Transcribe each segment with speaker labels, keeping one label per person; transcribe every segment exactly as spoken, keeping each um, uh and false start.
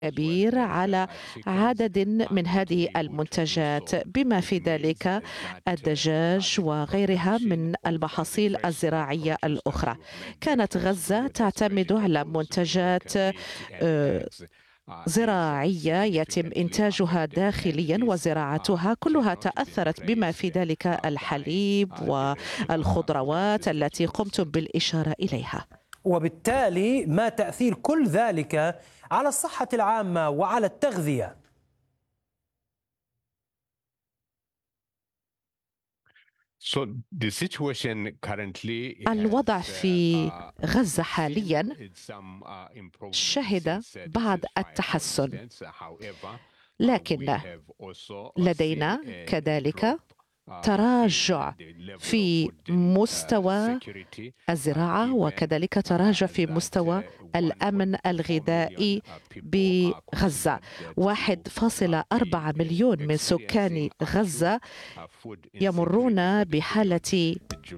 Speaker 1: كبير على عدد من هذه المنتجات بما في ذلك الدجاج وغيرها من المحاصيل الزراعية الأخرى. كانت غزة تعتمد على منتجات آه، زراعية يتم إنتاجها داخليا وزراعتها كلها تأثرت بما في ذلك الحليب والخضروات التي قمتم بالإشارة إليها.
Speaker 2: وبالتالي ما تأثير كل ذلك على الصحة العامة وعلى التغذية؟
Speaker 1: الوضع في غزة حاليا شهد بعض التحسن، لكن لدينا كذلك تراجع في مستوى الزراعة وكذلك تراجع في مستوى الأمن الغذائي بغزة. واحد فاصلة أربعة مليون من سكان غزة يمرون بحالة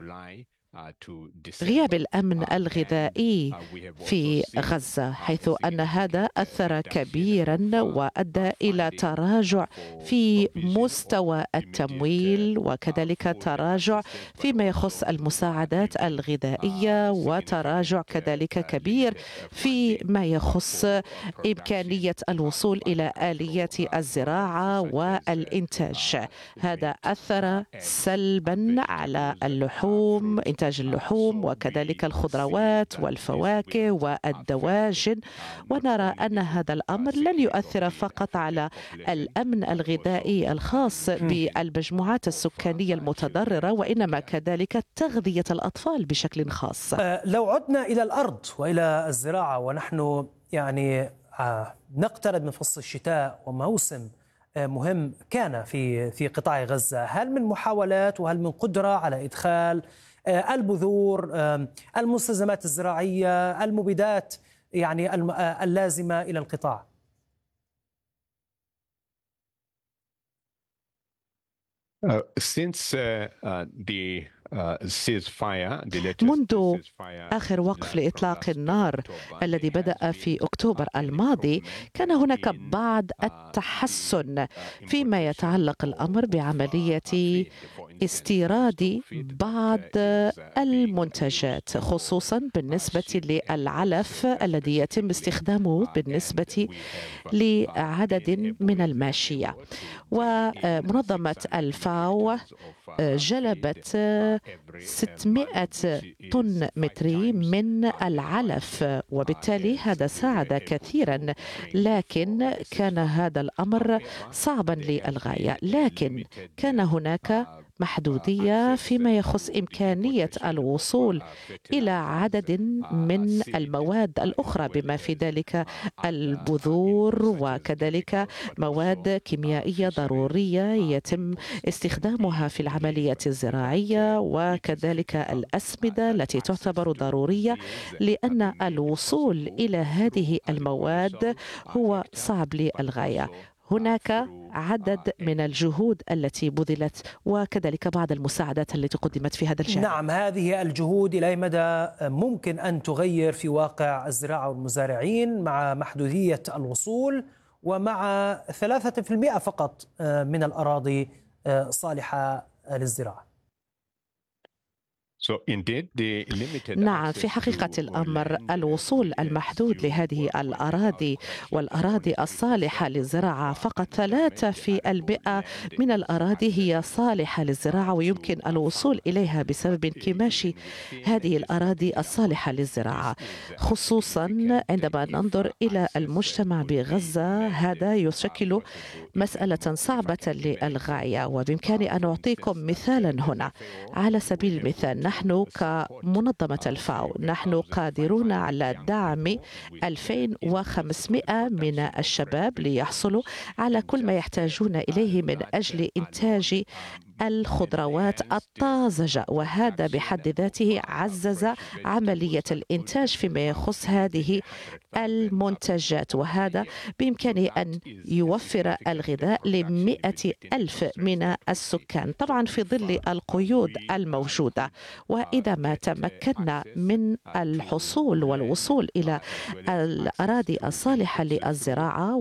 Speaker 1: غياب الأمن الغذائي في غزة، حيث أن هذا أثر كبيرا وأدى إلى تراجع في مستوى التمويل وكذلك تراجع فيما يخص المساعدات الغذائية وتراجع كذلك كبير فيما يخص إمكانية الوصول إلى آليات الزراعة والإنتاج. هذا أثر سلبا على اللحوم، إنتاج اللحوم وكذلك الخضروات والفواكه والدواجن، ونرى أن هذا الأمر لن يؤثر فقط على الأمن الغذائي الخاص بالمجموعات السكانية المتضررة، وإنما كذلك تغذية الأطفال بشكل خاص.
Speaker 2: لو عدنا إلى الأرض وإلى الزراعة ونحن يعني نقترب من فصل الشتاء وموسم مهم كان في في قطاع غزة، هل من محاولات وهل من قدرة على إدخال البذور، المستلزمات الزراعية، المبيدات يعني اللازمة إلى القطاع؟
Speaker 3: Uh, since uh, uh, the
Speaker 1: منذ آخر وقف لإطلاق النار الذي بدأ في أكتوبر الماضي، كان هناك بعض التحسن فيما يتعلق الأمر بعملية استيراد بعض المنتجات، خصوصا بالنسبة للعلف الذي يتم استخدامه بالنسبة لعدد من الماشية. ومنظمة الفاو جلبت ستمائة طن متري من العلف، وبالتالي هذا ساعد كثيرا، لكن كان هذا الأمر صعبا للغاية. لكن كان هناك محدودية فيما يخص إمكانية الوصول إلى عدد من المواد الأخرى بما في ذلك البذور وكذلك مواد كيميائية ضرورية يتم استخدامها في العملية الزراعية، وكذلك الأسمدة التي تعتبر ضرورية، لأن الوصول إلى هذه المواد هو صعب للغاية. هناك عدد من الجهود التي بذلت وكذلك بعض المساعدات التي قدمت في هذا الجانب.
Speaker 2: نعم، هذه الجهود إلى أي مدى ممكن أن تغير في واقع الزراعة والمزارعين مع محدودية الوصول ومع ثلاثة بالمئة فقط من الأراضي صالحة للزراعة؟
Speaker 1: نعم، في حقيقة الأمر الوصول المحدود لهذه الأراضي والأراضي الصالحة للزراعة، فقط ثلاثة في المئة من الأراضي هي صالحة للزراعة ويمكن الوصول إليها بسبب انكماش هذه الأراضي الصالحة للزراعة، خصوصا عندما ننظر إلى المجتمع بغزة. هذا يشكل مسألة صعبة للغاية، وبإمكاني أن أعطيكم مثالا هنا. على سبيل المثال، نحن كمنظمة الفاو نحن قادرون على دعم ألفين وخمسمائة من الشباب ليحصلوا على كل ما يحتاجون إليه من أجل إنتاج الخضروات الطازجة، وهذا بحد ذاته عزز عملية الإنتاج فيما يخص هذه المنتجات، وهذا بإمكانه أن يوفر الغذاء لمئة ألف من السكان، طبعا في ظل القيود الموجودة. وإذا ما تمكنا من الحصول والوصول إلى الأراضي الصالحة للزراعة